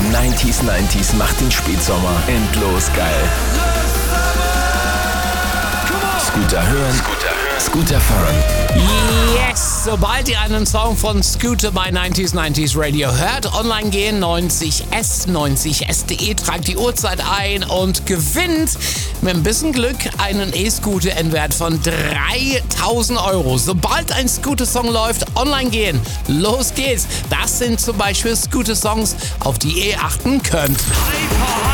90s macht den Spätsommer endlos geil. Scooter hören, Scooter fahren. Yes! Sobald ihr einen Song von Scooter bei 90s Radio hört, online gehen, 90s.de, tragt die Uhrzeit ein und gewinnt mit ein bisschen Glück einen E-Scooter in Wert von 3.000 €. Sobald ein Scooter-Song läuft, online gehen. Los geht's! Das sind zum Beispiel Scooter-Songs, auf die ihr achten könnt.